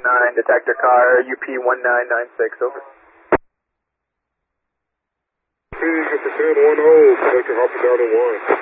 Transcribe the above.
9, detector car, UP1996, over. Please get the 10-1-0, detector hopping down to 1.